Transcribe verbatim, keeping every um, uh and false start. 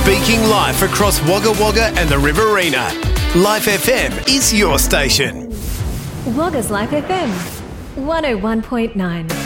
Speaking live across Wagga Wagga and the Riverina, Life F M is your station. Wagga's Life F M, one oh one point nine.